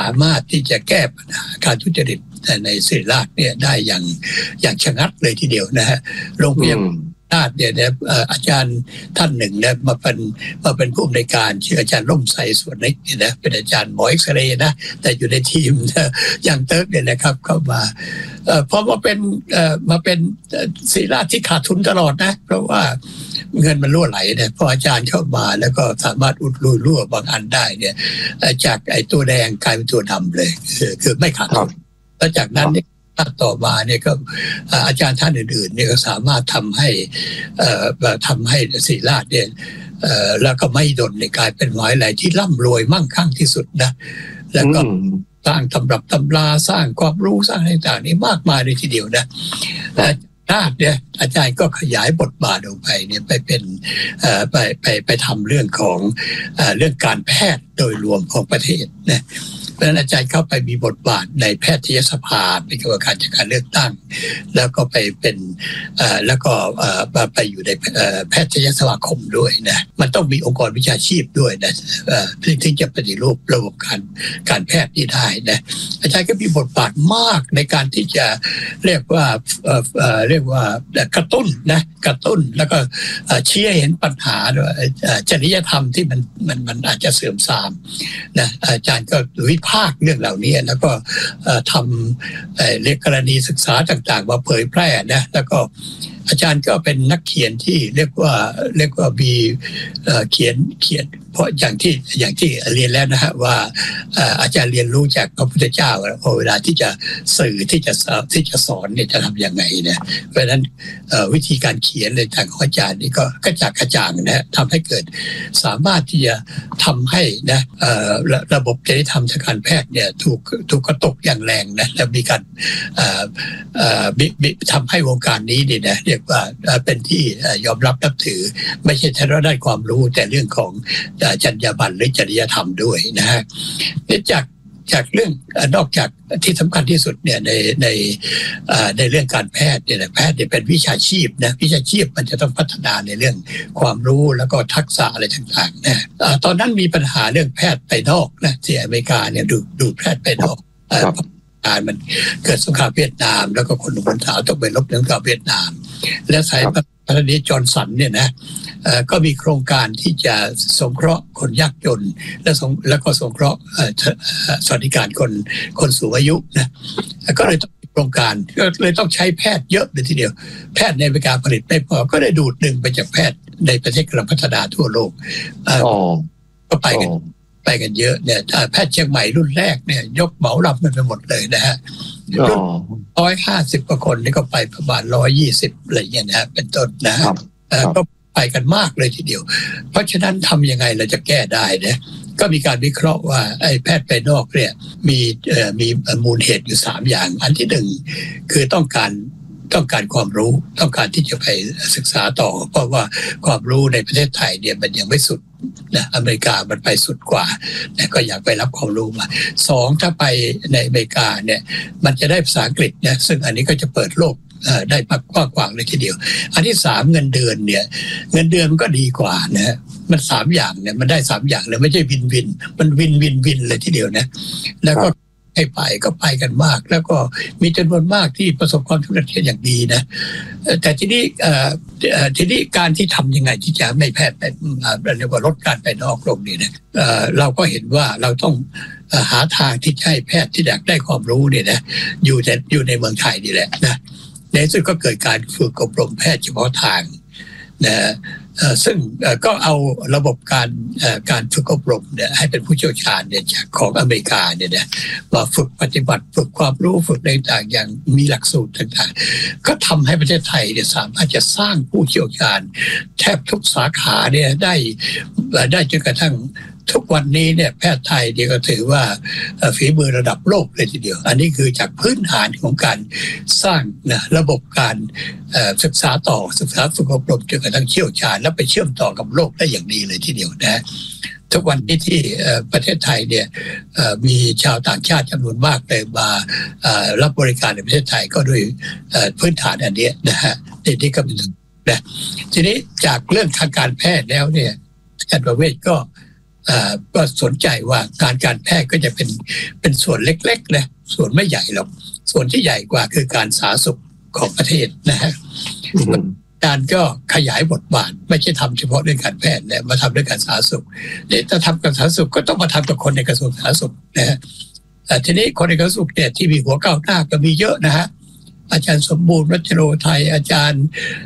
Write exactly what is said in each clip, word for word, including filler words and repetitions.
ามารถที่จะแก้ปัญหาการทุจริตในศิริราชเนี่ยได้อย่างอย่างชะงัดเลยทีเดียวนะฮะโรงพยาบาลราชเนี่ยนะอาจารย์ท่านหนึ่งเนี่ยมาเป็นมาเป็นผู้อำนวยการชื่ออาจารย์ร่มไทรสวนนิกเนี่ยนะเป็นอาจารย์หมอเอ็กซเรย์นะแต่อยู่ในทีมอย่างเติร์กเนี่ยนะครับเข้ามาพอมาเป็นมาเป็นศิริราชที่ขาดทุนตลอดนะเพราะว่าเงินมันรั่วไหลเนี่ยพออาจารย์เข้ามาแล้วก็สามารถอุดรูรั่วบางอันได้เนี่ยจากไอ้ตัวแดงกลายเป็นตัวดำเลยคือคือไม่ขาดทุนแล้วจากนั้นเนี่ยต่อมาเนี่ยก็อาจารย์ท่านอื่นๆเนี่ยก็สามารถทำให้ทำให้ศิริราชเนี่ยแล้วก็ไม่ดนในกลายเป็นมหาวิทยาลัยที่ร่ำรวยมั่งคั่งที่สุดนะแล้วก็สร้างตำรับตำราสร้างความรู้สร้างอะไรต่างๆนี่มากมายเลยทีเดียวนะราชเนี่ยอาจารย์ก็ขยายบทบาทออกไปเนี่ยไปเป็นไปไปไปทำเรื่องของเรื่องการแพทย์โดยรวมของประเทศนะเพราะฉะนั้นอาจารย์เข้าไปมีบทบาทในแพทยสภาเป็นกรรมการจัดการเลือกตั้งแล้วก็ไปเป็นแล้วก็ไปอยู่ในแพทยสมาคมด้วยนะมันต้องมีองค์กรวิชาชีพด้วยนะที่จะปฏิรูประบบการการแพทย์นี้ได้นะอาจารย์ก็มีบทบาทมากในการที่จะเรียกว่าเรียกว่ากระตุ้นนะกระตุ้นแล้วก็ชี้ให้เห็นปัญหาจริยธรรมที่มันมันมันอาจจะเสื่อมทรามนะอาจารย์ก็วิภาคเรื่องเหล่านี้แล้วก็ทำเรื่องกรณีศึกษาต่างๆมาเผยแพร่นะแล้วก็อาจารย์ก็เป็นนักเขียนที่เรียกว่าเรียกว่ามีเขียนเขียนเพราะอย่างที่อย่างที่เรียนแล้วนะฮะว่าอาจารย์เรียนรู้จากพระพุทธเจ้าพอเวลาที่จะสื่อที่จะที่จะสอนเนี่ยจะทำยังไงเนี่ยเพราะฉะนั้นวิธีการเขียนเลยทางของอาจารย์นี่ก็กระจ่างกระจ่างนะทำให้เกิดสามารถที่จะทำให้นะระบบจริยธรรมทางการแพทย์เนี่ยถูกถูกกระตุกอย่างแรงนะและมีการทำให้วงการนี้เนี่ยนะเรียกว่าเป็นที่ยอมรับนับถือไม่ใช่แค่ด้านความรู้แต่เรื่องของจรรยาบรรณหรือจริยธรรมด้วยนะฮะจากจากเรื่องนอกจากที่สำคัญที่สุดเนี่ยในในในเรื่องการแพทย์เนี่ยแพทย์เนี่ยเป็นวิชาชีพนะวิชาชีพมันจะต้องพัฒนาในเรื่องความรู้แล้วก็ทักษะอะไรต่างๆนะตอนนั้นมีปัญหาเรื่องแพทย์ไปนอกนะที่อเมริกาเนี่ยดูดูแพทย์ไปนอกการมันเกิดสงครามเวียดนามแล้วก็คนหนุ่มคนสาวต้องไปรบในสงครามเวียดนามและสายพันธุ์จอห์นสันเนี่ยนะก็มีโครงการที่จะสงเคราะห์คนยากจนและสงแล้วก็สงเคราะห์สวัสดิการคนคนสูงอายุนะก็เลยต้องโครงการก็เลยต้องใช้แพทย์เยอะเลยทีเดียวแพทย์ในอเมริกาผลิตไม่พอก็ได้ดูดดึงไปจากแพทย์ในประเทศกำลังพัฒนาทั่วโลกก็ไปกันไปกันเยอะเนี่ยแพทย์เชียงใหม่รุ่นแรกเนี่ยยกเหมาลำกันไปหมดเลยนะฮะรุ่นร้อยห้าสิบกว่าคนนี่ก็ไปประมาณร้อยยี่สิบอะไรอย่างเงี้ยนะเป็นต้นนะก็ไปกันมากเลยทีเดียวเพราะฉะนั้นทำยังไงเราจะแก้ได้นะก็มีการวิเคราะห์ว่าไอ้แพทย์ไปนอกเนี่ยมีมีมูลเหตุอยู่สามอย่างอันที่หนึ่งคือต้องการต้องการความรู้ต้องการที่จะไปศึกษาต่อเพราะว่าความรู้ในประเทศไทยเนี่ยมันยังไม่สุดนะอเมริกามันไปสุดกว่านะก็อยากไปรับความรู้มาสองถ้าไปในอเมริกาเนี่ยมันจะได้ภาษาอังกฤษนะซึ่งอันนี้ก็จะเปิดโลกได้มากกว้างเลยทีเดียวอันที่สามเงินเดือนเนี่ยเงินเดือนมันก็ดีกว่านะมันสามอย่างเนี่ยมันได้สามอย่างเลยไม่ใช่วินวินมันวินวินวินเลยทีเดียวนะแล้วก็ให้ไปก็ไปกันมากแล้วก็มีจำนวนมากที่ประสบความสำเร็จอย่างดีนะแต่ทีนี้ทีนี้การที่ทำยังไงที่จะไม่แพทย์ไปเรียกว่าลดการไปนอกโลกนี่นะเราก็เห็นว่าเราต้องหาทางที่ให้แพทย์ที่อยากได้ความรู้เนี่ยนะอยู่แต่อยู่ในเมืองไทยนี่แหละนะในที่สุดก็เกิดการฝึกอบรมแพทย์เฉพาะทางนะซึ่งก็เอาระบบการการฝึกอบรมเนี่ยให้เป็นผู้เชี่ยวชาญเนี่ยจากของอเมริกาเนี่ยนะมาฝึกปฏิบัติฝึกความรู้ฝึกในต่างอย่างมีหลักสูตรต่างๆก็ทำให้ประเทศไทยเนี่ยสามารถจะสร้างผู้เชี่ยวชาญแทบทุกสาขาเนี่ยได้ได้จนกระทั่งทุกวันนี้เนี่ยแพทย์ไทยเนี่ยก็ถือว่าฝีมือระดับโลกเลยทีเดียวอันนี้คือจากพื้นฐานของการสร้างนะระบบการศึกษาต่อศึกษาฝึกอบรมจนกระทั่งเชี่ยวชาญแล้วไปเชื่อมต่อกับโลกได้อย่างดีเลยทีเดียวนะทุกวันนี้ที่ประเทศไทยเนี่ยมีชาวต่างชาติจำนวนมากเลยมารับบริการในประเทศไทยก็ด้วยพื้นฐานอันนี้นะฮะนี่ก็เป็นนะทีนี้จากเรื่องทางการแพทย์แล้วเนี่ยอาจารย์ประเวศก็ก็สนใจว่าการการแพทย์ก็จะเป็นเป็นส่วนเล็กๆนะส่วนไม่ใหญ่หรอกส่วนที่ใหญ่กว่าคือการสาธารณสุขของประเทศนะฮะการก็ขยายบทบาทไม่ใช่ทำเฉพาะเรื่องการแพทย์เนี่ยมาทำเรื่องการสาธารณสุขเนี่ยถ้าทำการสาธารณสุขก็ต้องมาทำกับคนในกระทรวงสาธารณสุขนะฮะทีนี้คนในกระทรวงเนี่ยที่มีหัวก้าวหน้าก็มีเยอะนะฮะอาจารย์สมบูรณ์รัชโรไทยอาจารย์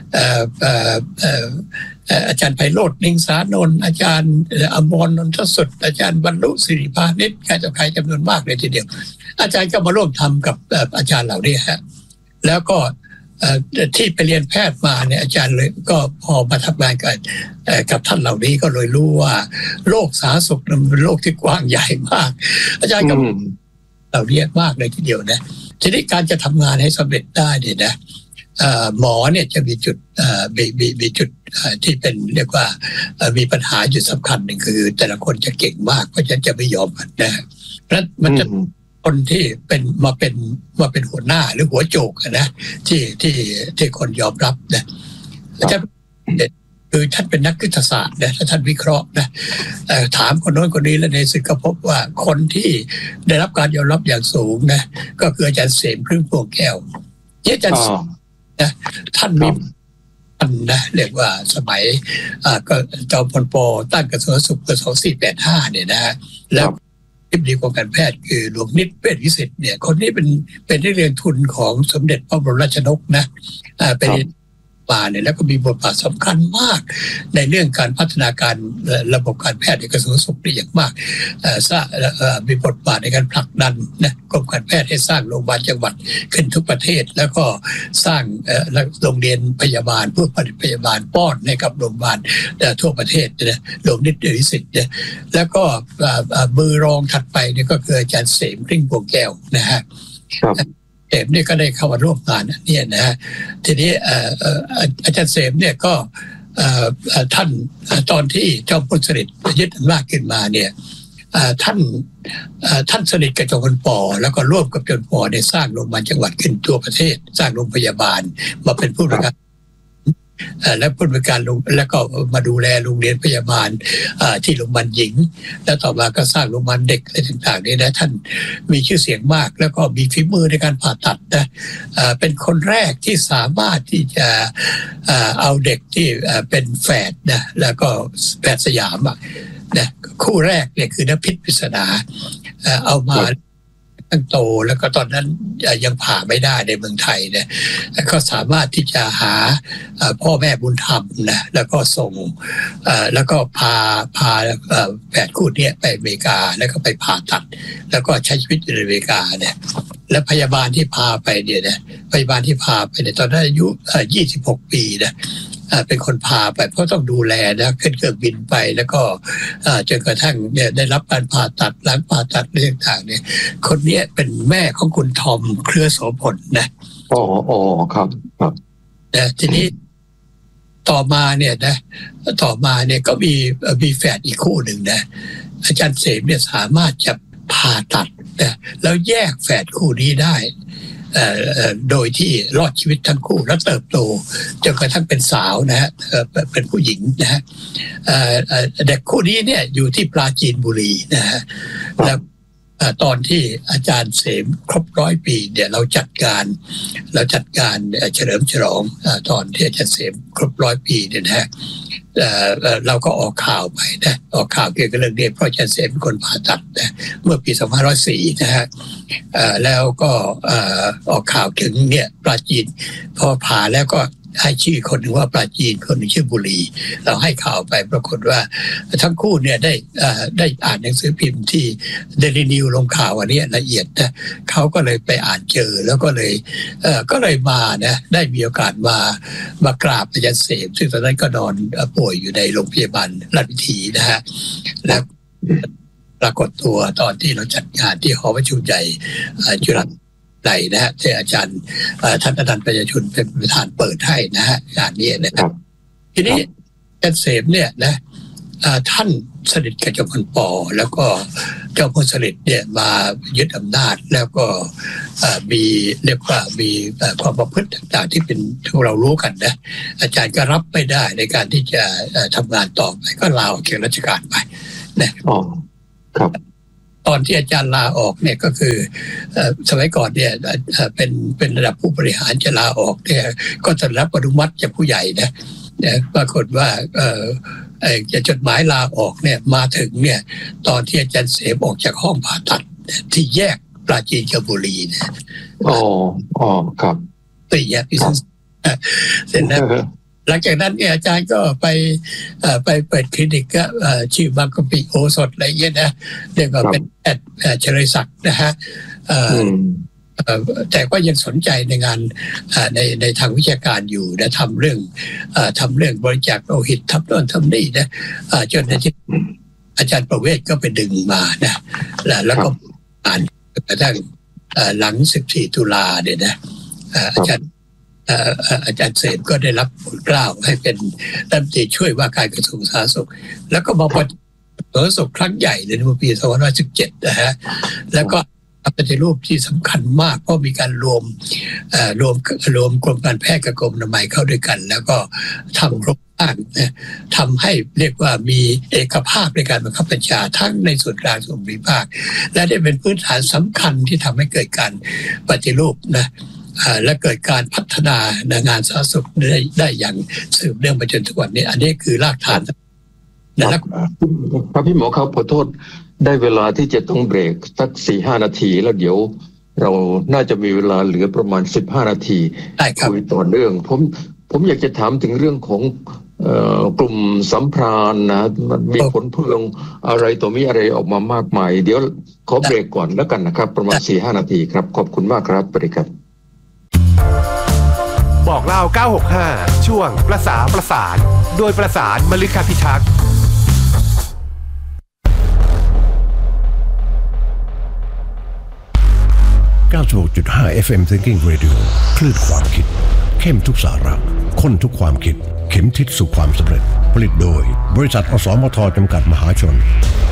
อาจารย์ไพโรจน์นิงสานนท์อาจารย์อมรนนทสุดอาจารย์บรรลุสิริพานิชใครต่อใครจำนวนมากเลยทีเดียวอาจารย์ก็มาร่วมทำกับอาจารย์เหล่านี้ฮะแล้วก็ที่ไปเรียนแพทย์มาเนี่ยอาจารย์เลยก็พอมาทำงานกับกับท่านเหล่านี้ก็เลยรู้ว่าโรคสาธารณสุขเป็นโรคที่กว้างใหญ่มากอาจารย์ก็เหล่านี้มากเลยทีเดียวนะทีนี้การจะทำงานให้สำเร็จได้เนี่ยนะหมอเนี่ยจะมีจุดมีมีมีจุดที่เป็นเรียกว่ามีปัญหาจุดสำคัญหนึ่งคือแต่ละคนจะเก่งมากเพราะฉะนั้นจะไม่ยอมกันนะเพราะมันจะคนที่เป็นมาเป็นมาเป็นหัวหน้าหรือหัวโจกนะที่ที่ที่คนยอมรับนะอาจารย์คือท่านเป็นนักยุทธศาสตร์นะถ้าท่านวิเคราะห์นะถามคนโน้นคนนี้แล้วในสุดก็พบว่าคนที่ได้รับการยอมรับอย่างสูงนะก็คืออาจารย์เสมพึ่งพวงแก้วที่อาจารย์นะท่านมีท่านนะเรียกว่าสมัยก็จอมพลป.ตั้งกระทรวงสุขปีสองสี่แปดห้าเนี่ยนะฮะแล้วทิบดีกรมการแพทย์คือหลวงนิตเวชวิสิทธิ์เนี่ยคนนี้เป็นเป็นนักเรียนทุนของสมเด็จพระบรมราชนกนะเป็นมาเนี่ยแล้วก็มีบทบาทสำคัญมากในเรื่องการพัฒนาการระบบการแพทย์ในกระทรวงสาธารณสุขได้อย่างมากมีบทบาทในการผลักดันนะกรมการแพทย์ให้สร้างโรงพยาบาลจังหวัดขึ้นทุกประเทศแล้วก็สร้างโรงเรียนพยาบาลเพื่อผลิตพยาบาลป้อนให้กับโรงพยาบาลทั่วประเทศนะโรงนิตวิสิทธิ์เนี่ยแล้วก็มือรองถัดไปนี่ก็คืออาจารย์เสมพึ่งพวงแก้วนะฮะเสมเนี่ยก็ได้เข้ามาร่วมงานเนี่ยนะฮะทีนี้อาจารย์เสมเนี่ยก็ท่านตอนที่จอมพลสฤษดิ์ยึดอำนาจขึ้นมาเนี่ยท่านท่านสนิทกับจอมพลป.แล้วก็ร่วมกับจอมพลป.ได้สร้างโรงพยาบาลจังหวัดขึ้นทั่วประเทศสร้างโรงพยาบาลมาเป็นผู้บริการและผู้บริการแล้วก็มาดูแลโรงเรียนพยาบาลที่โรงพยาบาลหญิงแล้วต่อมาก็สร้างโรงพยาบาลเด็กอะไรต่างๆนี่นะท่านมีชื่อเสียงมากแล้วก็มีฝีมือในการผ่าตัดนะเป็นคนแรกที่สามารถที่จะเอาเด็กที่เป็นแฝดนะแล้วก็แฝดสยามอ่ะนะคู่แรกเนี่ยคือนภิษปริศนาเอามาตั้งโตแล้วก็ตอนนั้นยังผ่าไม่ได้ในเมืองไทยเนี่ยก็สามารถที่จะหาพ่อแม่บุญธรรมนะแล้วก็ส่งแล้วก็พาพาแฝดคู่นี้ไปอเมริกาแล้วก็ไปผ่าตัดแล้วก็ใช้ชีวิตอยู่ในอเมริกาเนี่ยและพยาบาลที่พาไปเนี่ยนะพยาบาลที่พาไปเนี่ยตอนนั้นอายุยี่สิบหกปีนะเป็นคนพาไปเพราะต้องดูแลนะขึ้นเครื่องบินไปแล้วก็จนกระทั่งเนี่ยได้รับการผ่าตัดหลังผ่าตัดเรื่องต่างเนี่ยคนนี้เป็นแม่ของคุณทอมเครือโสพลนะอ๋ออ๋อครับครับนะทีนี้ต่อมาเนี่ยนะต่อมาเนี่ยก็มีมีแฝดอีกคู่หนึ่งนะอาจารย์เสมเนี่ยสามารถจะผ่าตัดนะแล้วแยกแฝดคู่นี้ได้โดยที่รอดชีวิตทั้งคู่และเติบโตจนกระทั่งเป็นสาวนะฮะเป็นผู้หญิงนะฮะเด็กคู่นี้เนี่ยอยู่ที่ปราจีนบุรีนะฮะแล้วตอนที่อาจารย์เสมครบร้อยปีเนี่ยเราจัดการเราจัดการเฉลิมฉลองตอนที่อาจารย์เสมครบร้อยปีเนี่ยนะฮะเราก็ออกข่าวไปนะออกข่าวเกี่ยวกับเรื่องนี้เพราะอาจารย์เสมเป็นคนผ่าตัดนะเมื่อปีสองพันห้าร้อยสี่นะฮะแล้วก็ออกข่าวถึงเนี่ยปราจีนพอผ่าแล้วก็ให้ชื่อคนหนึ่งว่าปราจีนคนหนึ่งชื่อบุรีเราให้ข่าวไปปรากฏว่าทั้งคู่เนี่ยได้ได้อ่านหนังสือพิมพ์ที่เดลินิวลงข่าวอันนี้ละเอียดนะเขาก็เลยไปอ่านเจอแล้วก็เลยก็เลยมานะได้มีโอกาสมามากราบอาจารย์เสมซึ่งตอนนั้นก็นอนป่วยอยู่ในโรงพยาบาลราชวิถีนะฮะแล้วปรากฏตัวตอนที่เราจัดงานที่หอประชุมใหญ่จุฬาไหนนะฮะที่อาจารย์ท่านอาจารย์ปัญญาชุนเป็นประธานเปิดให้นะฮะงานนี้นะครับทีนี้อาจารย์เสมเนี่ยนะท่านสนิทกับจอมพลป.แล้วก็จอมพลสฤษดิ์เนี่ยมายึดอำนาจแล้วก็มีเรียกว่ามีความประพฤติต่างๆที่เป็นที่เรารู้กันนะอาจารย์ก็รับไม่ได้ในการที่จะทำงานต่อไปก็ลาออกจากราชการไปนะอ๋อครับตอนที่อาจารย์ลาออกเนี่ยก็คือสมัยก่อนเนี่ยเป็นเป็นระดับผู้บริหารจะลาออกเนี่ยก็จะรับอนุมัติจากผู้ใหญ่นะเนี่ยปรากฏว่าเอ่อจะจดหมายลาออกเนี่ยมาถึงเนี่ยตอนที่อาจารย์เสมออกจากห้องผ่าตัดที่แยกปราจีนกับบุรีเนี่ยอ๋ออ๋อครับตีแยกพิเศษเสร็จแล้วหลังจากนั้นเนี่ยอาจารย์ก็ไปไปเปิดคลินิกก็ชื่อบางกะปิโอสถอะไรเงี้ยนะเรียกว่าเป็นแอดเฉลยศักดิ์นะฮะแต่ก็ยังสนใจในงานในในทางวิชาการอยู่นะทำเรื่องทำเรื่องบริจาคโลหิตทำโน่นทำนี่นะจนอาจารย์ประเวศก็ไปดึงมานะแล้วก็อ่านกระทั่งหลังสิบสี่ตุลาเนี่ยนะอาจารย์อาจารย์เสมก็ได้รับโปรดเกล้าให้เป็นรัฐมนตรีช่วยว่าการกระทรวงสาธารณสุขแล้วก็มาปฏิรูปสุขครั้งใหญ่ในปีสองพันห้าร้อยสิบเจ็ดนะฮะแล้วก็ปฏิรูปที่สำคัญมากเพราะมีการรวมรวมรวมกรมการแพทย์กับกรมอนามัยเข้าด้วยกันแล้วก็ทำครบถ้วนนะทำให้เรียกว่ามีเอกภาพในการบังคับบัญชาทั้งในส่วนกลางส่วนภูมิภาคและได้เป็นพื้นฐานสำคัญที่ทำให้เกิดการปฏิรูปนะและเกิดการพัฒนางานสาธารณสุขได้ได้อย่างสืบเนื่องมาจนทุกวันนี้อันนี้คือรากฐานนะครับครับพี่หมอครับขอโทษได้เวลาที่จะต้องเบรกสักสี่ห้านาทีแล้วเดี๋ยวเราน่าจะมีเวลาเหลือประมาณสิบห้านาทีคุยต่อเนื่องผมผมอยากจะถามถึงเรื่องของกลุ่มสัมพรานนะมันมีผลพวงอะไรตัวมีอะไรออกมามากมายเดี๋ยวขอเบรกก่อนแล้วกันนะครับประมาณสี่ห้านาทีครับขอบคุณมากครับสวัสดีครับบอกเล่าเก้าหกห้าช่วงประสาประสานโดยประสานมฤคพิทักษ์เก้าสิบหกจุดห้า เอฟ เอ็ม Thinking Radio คลื่นความคิดเข้มทุกสาระข้นทุกความคิดเข็มทิศสู่ความสำเร็จผลิตโดยบริษัทอสมทจำกัดมหาชน